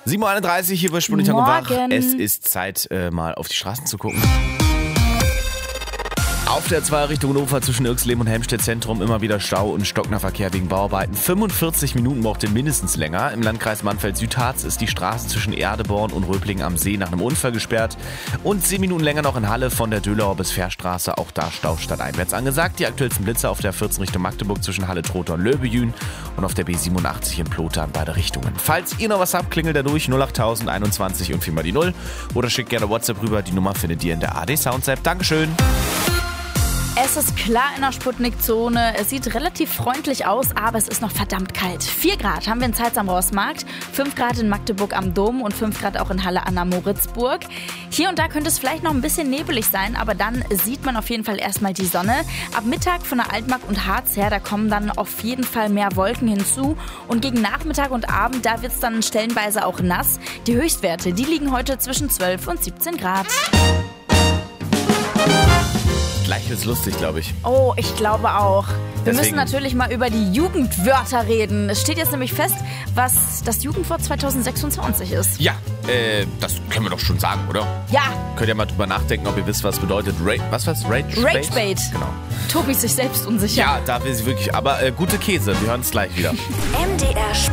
7.31 Uhr, hier bei Spur Tag und Wach. Morgen. Es ist Zeit, mal auf die Straßen zu gucken. Auf der 2 Richtung Hannover zwischen Irxleben und Helmstedt Zentrum immer wieder Stau und stockender Verkehr wegen Bauarbeiten. 45 Minuten braucht ihr mindestens länger. Im Landkreis Mannfeld-Südharz ist die Straße zwischen Erdeborn und Röblingen am See nach einem Unfall gesperrt. Und 10 Minuten länger noch in Halle von der Dölauer bis Fährstraße. Auch da Stau stadteinwärts angesagt. Die aktuellsten Blitze auf der 14 Richtung Magdeburg zwischen Halle, Trotha und Löbejün und auf der B87 in Plotha in beide Richtungen. Falls ihr noch was habt, klingelt da durch 08000 21 und 4 mal die 0. Oder schickt gerne WhatsApp rüber. Die Nummer findet ihr in der AD Sounds App. Dankeschön. Es ist klar in der Sputnik-Zone. Es sieht relativ freundlich aus, aber es ist noch verdammt kalt. 4 Grad haben wir in Zeitz am Rossmarkt, 5 Grad in Magdeburg am Dom und 5 Grad auch in Halle an der Moritzburg. Hier und da könnte es vielleicht noch ein bisschen nebelig sein, aber dann sieht man auf jeden Fall erstmal die Sonne. Ab Mittag von der Altmark und Harz her, da kommen dann auf jeden Fall mehr Wolken hinzu. Und gegen Nachmittag und Abend, da wird es dann stellenweise auch nass. Die Höchstwerte, die liegen heute zwischen 12 und 17 Grad. Gleich wird's lustig, glaube ich. Oh, ich glaube auch. Wir müssen Deswegen- natürlich mal über die Jugendwörter reden. Es steht jetzt nämlich fest, was das Jugendwort 2026 ist. Ja, das können wir doch schon sagen, oder? Ja, Könnt ihr mal drüber nachdenken, ob ihr wisst, was bedeutet was war's? Ragebait? Ragebait. Genau. Tobi ist sich selbst unsicher. Ja, da will sie wirklich. Aber gute Käse, wir hören es gleich wieder. MDR